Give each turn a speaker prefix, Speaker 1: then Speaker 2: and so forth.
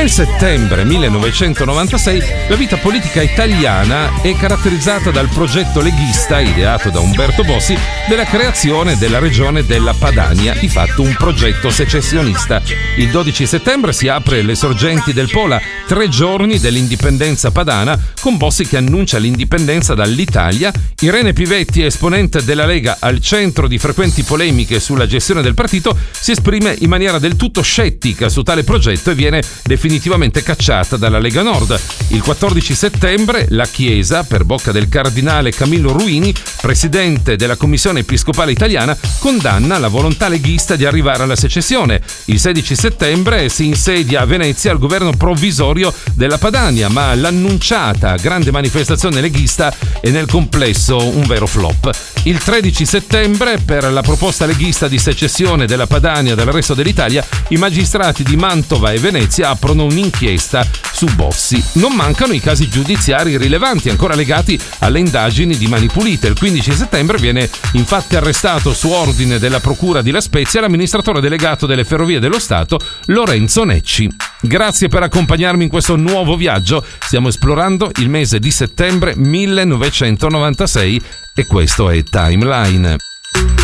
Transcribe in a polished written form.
Speaker 1: Nel settembre 1996 la vita politica italiana è caratterizzata dal progetto leghista ideato da Umberto Bossi della creazione della regione della Padania, di fatto un progetto secessionista. Il 12 settembre si apre le sorgenti del Pola, 3 giorni dell'indipendenza padana, con Bossi che annuncia l'indipendenza dall'Italia. Irene Pivetti, esponente della Lega al centro di frequenti polemiche sulla gestione del partito, si esprime in maniera del tutto scettica su tale progetto e viene definitivamente cacciata dalla Lega Nord. Il 14 settembre la Chiesa, per bocca del cardinale Camillo Ruini, presidente della Commissione Episcopale Italiana, condanna la volontà leghista di arrivare alla secessione. Il 16 settembre si insedia a Venezia il governo provvisorio della Padania, ma l'annunciata grande manifestazione leghista è nel complesso un vero flop. Il 13 settembre, per la proposta leghista di secessione della Padania dal resto dell'Italia, i magistrati di Mantova e Venezia aprono un'inchiesta su Bossi. Non mancano i casi giudiziari rilevanti ancora legati alle indagini di Mani Pulite. Il 15 settembre viene infatti arrestato su ordine della Procura di La Spezia l'amministratore delegato delle Ferrovie dello Stato Lorenzo Necci. Grazie per accompagnarmi in questo nuovo viaggio. Stiamo esplorando il mese di settembre 1996 e questo è Timeline.